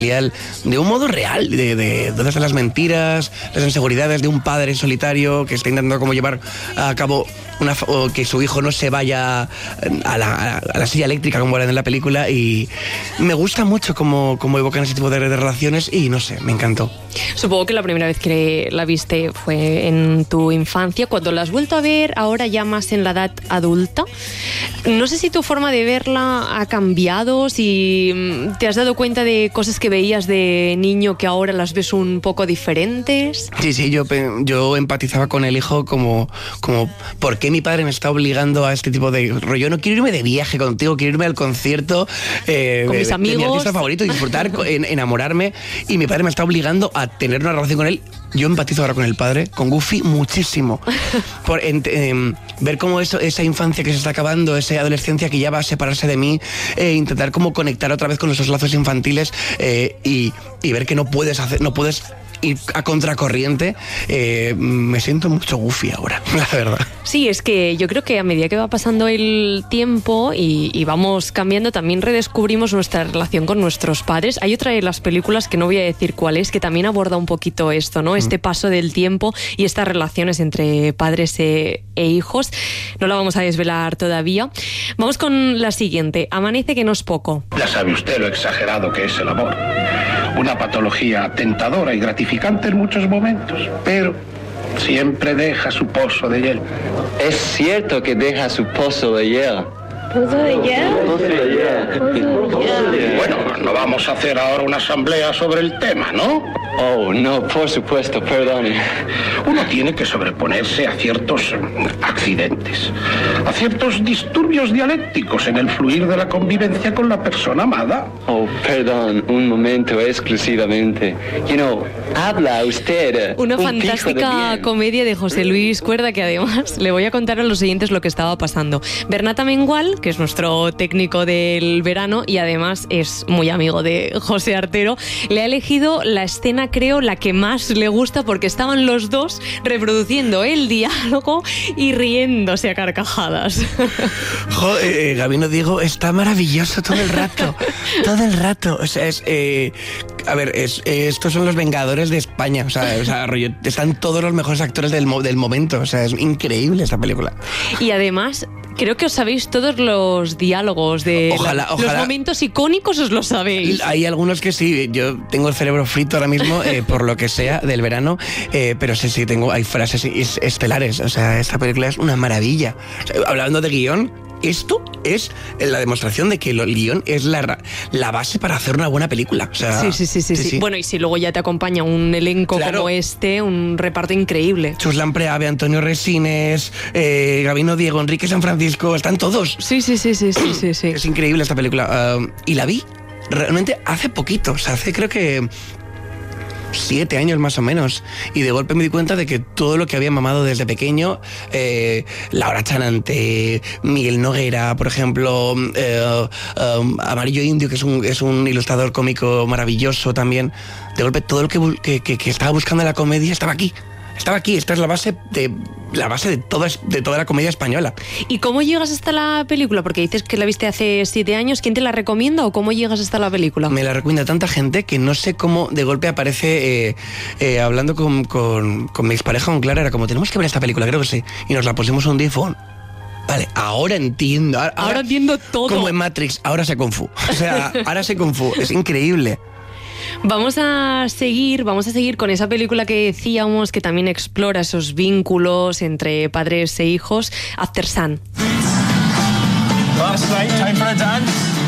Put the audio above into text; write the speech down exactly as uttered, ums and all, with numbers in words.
de un modo real, de, de, de las mentiras, las inseguridades de un padre solitario que está intentando como llevar a cabo una, o que su hijo no se vaya a la, a la silla eléctrica como era en la película, y me gusta mucho cómo, cómo evocan ese tipo de, de relaciones y no sé, me encantó. Supongo que la primera vez que la viste fue en tu infancia. Cuando la has vuelto a ver ahora ya más en la edad adulta, no sé si tu forma de verla ha cambiado, si te has dado cuenta de cosas que veías de niño que ahora las ves un poco diferentes. Sí, sí, yo, yo empatizaba con el hijo como, como ¿por qué mi padre me está obligando a este tipo de rollo? No quiero irme de viaje contigo, quiero irme al concierto eh, con mis de, amigos, de mi artista favorito, disfrutar, en, enamorarme, y mi padre me está obligando a tener una relación con él. Yo empatizo ahora con el padre, con Goofy, muchísimo. Por en, eh, ver cómo eso, esa infancia que se está acabando, esa adolescencia que ya va a separarse de mí, eh, intentar como conectar otra vez con esos lazos infantiles, eh, y, y ver que no puedes hacer, no puedes ir a contracorriente. eh, me siento mucho Goofy ahora, la verdad. Sí, es que yo creo que a medida que va pasando el tiempo y, y vamos cambiando, también redescubrimos nuestra relación con nuestros padres. Hay otra de las películas, que no voy a decir cuál es, que también aborda un poquito esto, ¿no? Mm. Este paso del tiempo y estas relaciones entre padres e, e hijos. No la vamos a desvelar todavía. Vamos con la siguiente. Amanece que no es poco. Ya sabe usted lo exagerado que es el amor. Una patología tentadora y gratificante en muchos momentos, pero siempre deja su pozo de hielo. Es cierto que deja su pozo de hielo. ¿Pozo de hielo? Pozo de hielo. Bueno, no vamos a hacer ahora una asamblea sobre el tema, ¿no? Oh, no, por supuesto, perdone. Uno tiene que sobreponerse a ciertos accidentes, a ciertos disturbios dialécticos en el fluir de la convivencia con la persona amada. Oh, perdón, un momento exclusivamente. You know, habla usted. Una un fantástica de comedia de José Luis Cuerda, que además le voy a contar a los oyentes lo que estaba pasando. Bernata Mengual, que es nuestro técnico del verano y además es muy amigo de José Artero, le ha elegido la escena, creo, la que más le gusta, porque estaban los dos reproduciendo el diálogo y riéndose a carcajadas. Joder, eh, Gabino Diego está maravilloso todo el rato, todo el rato. O sea, es, eh, a ver, es, eh, estos son los Vengadores de España. O sea, o sea rollo, están todos los mejores actores del, del momento. O sea, es increíble esta película. Y además, creo que os sabéis todos los diálogos de ojalá, la, ojalá. Los momentos icónicos os lo sabéis. Hay algunos que sí, yo tengo el cerebro frito ahora mismo, eh, por lo que sea, del verano, eh, pero sí, sí, tengo, hay frases estelares. O sea, esta película es una maravilla. O sea, hablando de guión, esto es la demostración de que el guión es la, la base para hacer una buena película. O sea, sí, sí, sí, sí, sí, sí. Bueno, y si luego ya te acompaña un elenco, claro, como este, un reparto increíble. Chuslan Preave, Antonio Resines, eh, Gabino Diego, Enrique San Francisco, están todos. Sí, sí, sí, sí, sí, sí, sí. Es increíble esta película. Uh, y la vi realmente hace poquito, o sea, hace creo que siete años más o menos, y de golpe me di cuenta de que todo lo que había mamado desde pequeño, eh, Laura Chanante, Miguel Noguera, por ejemplo, eh, um, Amarillo Indio, que es un, es un ilustrador cómico maravilloso también, de golpe todo lo que, que, que, que estaba buscando en la comedia estaba aquí. Estaba aquí, esta es la base de la base de toda, de toda la comedia española. ¿Y cómo llegas hasta la película? Porque dices que la viste hace siete años. ¿Quién te la recomienda o cómo llegas hasta la película? Me la recomienda tanta gente que no sé cómo de golpe aparece eh, eh, hablando con, con, con mi expareja, con Clara, era como, tenemos que ver esta película, creo que sí. Y nos la pusimos un día y fue, vale, ahora entiendo. Ahora, ahora entiendo todo. Como en Matrix, ahora sé Kung Fu. O sea, ahora sé Kung Fu. Es increíble. Vamos a seguir, vamos a seguir con esa película que decíamos, que también explora esos vínculos entre padres e hijos, After Sun. Last night, time for a dance.